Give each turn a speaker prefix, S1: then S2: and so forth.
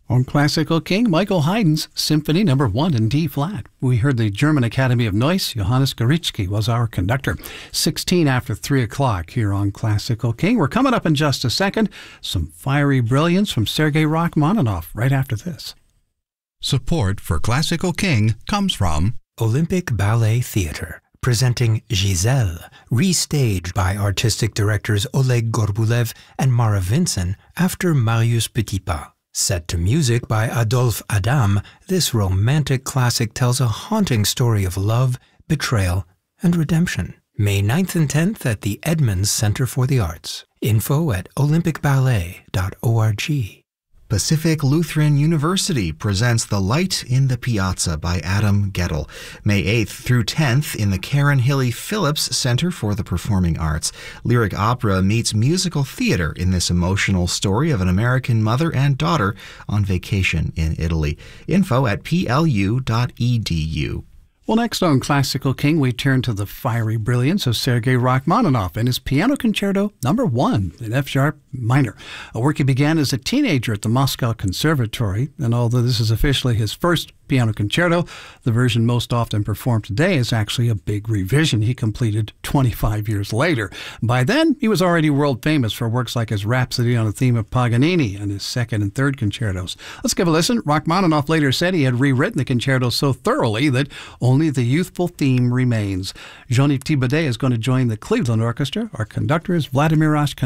S1: On Classical King, Michael Haydn's Symphony No. 1 in D-flat. We heard the German Academy of Noise. Johannes Goritzky was our conductor. 16 after 3 o'clock here on Classical King. We're coming up in just a second. Some fiery brilliance from Sergei Rachmaninoff right after this.
S2: Support for Classical King comes from
S3: Olympic Ballet Theatre, presenting Giselle, restaged by artistic directors Oleg Gorbulev and Mara Vinson after Marius Petipa. Set to music by Adolphe Adam, this romantic classic tells a haunting story of love, betrayal, and redemption. May 9th and 10th at the Edmonds Center for the Arts. Info at olympicballet.org.
S4: Pacific Lutheran University presents The Light in the Piazza by Adam Gettle, May 8th through 10th in the Karen Hilly Phillips Center for the Performing Arts. Lyric opera meets musical theater in this emotional story of an American mother and daughter on vacation in Italy. Info at plu.edu.
S1: Well, next on Classical King, we turn to the fiery brilliance of Sergei Rachmaninoff and his Piano Concerto No. 1 in F-sharp minor, a work he began as a teenager at the Moscow Conservatory. And although this is officially his first piano concerto, the version most often performed today is actually a big revision he completed 25 years later. By then, he was already world famous for works like his Rhapsody on the Theme of Paganini and his second and third concertos. Let's give a listen. Rachmaninoff later said he had rewritten the concerto so thoroughly that only the youthful theme remains. Jean-Yves Thibaudet is going to join the Cleveland Orchestra. Our conductor is Vladimir Ashkenazy.